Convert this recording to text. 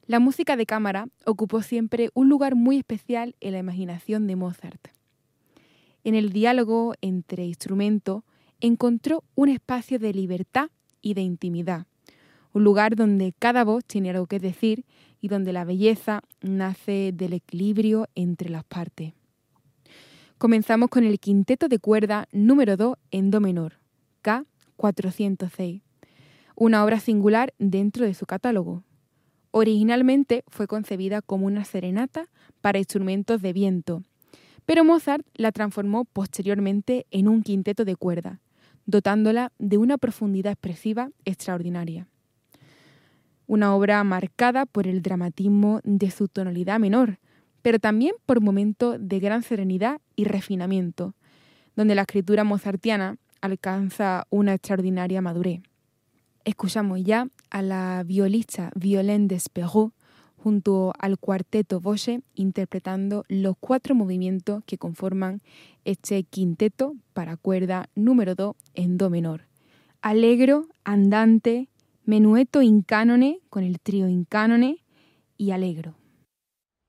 La música de cámara ocupó siempre un lugar muy especial en la imaginación de Mozart. En el diálogo entre instrumentos encontró un espacio de libertad y de intimidad, un lugar donde cada voz tiene algo que decir y donde la belleza nace del equilibrio entre las partes. Comenzamos con el quinteto de cuerda número 2 en do menor, K406, una obra singular dentro de su catálogo. Originalmente fue concebida como una serenata para instrumentos de viento, pero Mozart la transformó posteriormente en un quinteto de cuerda, dotándola de una profundidad expresiva extraordinaria. Una obra marcada por el dramatismo de su tonalidad menor, pero también por momentos de gran serenidad y refinamiento, donde la escritura mozartiana alcanza una extraordinaria madurez. Escuchamos ya a la violista Violaine Despérou junto al cuarteto Boche interpretando los 4 movimientos que conforman este quinteto para cuerda número 2 en do menor. Allegro, andante, menuetto in canone con el trío in canone y allegro.